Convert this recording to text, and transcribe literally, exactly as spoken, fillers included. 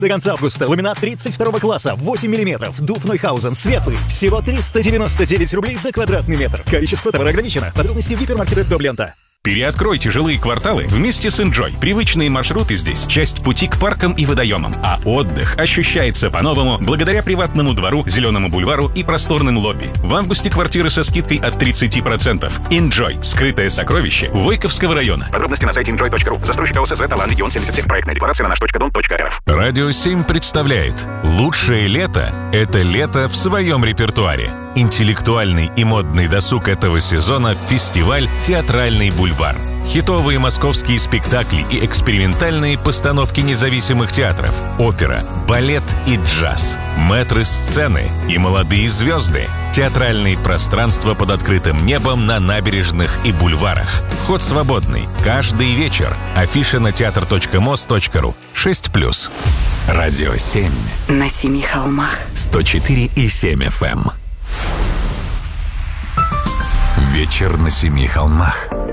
До конца августа ламинат тридцать второго класса, восемь миллиметров, дуб Нойхаузен, светлый. Всего триста девяносто девять рублей за квадратный метр. Количество товара ограничено. Подробности в гипермаркетах Доблента. Переоткройте жилые кварталы вместе с Enjoy. Привычные маршруты здесь — часть пути к паркам и водоемам. А отдых ощущается по-новому благодаря приватному двору, зеленому бульвару и просторным лобби. В августе квартиры со скидкой от тридцати процентов. Enjoy — скрытое сокровище Войковского района. Подробности на сайте enjoy точка ру. Застройщик ОСЗ «Талан Регион семьдесят семь». Проектная декларация на наш точка дом точка эр эф. Радио семь представляет «Лучшее лето – это лето в своем репертуаре». Интеллектуальный и модный досуг этого сезона – фестиваль «Театральный бульвар». Хитовые московские спектакли и экспериментальные постановки независимых театров, опера, балет и джаз, мэтры сцены и молодые звезды, театральные пространства под открытым небом на набережных и бульварах. Вход свободный. Каждый вечер. Афиша на театр точка мос точка ру. шесть плюс. Радио семь. На семи холмах. сто четыре и семь эф эм. Вечер на семи холмах.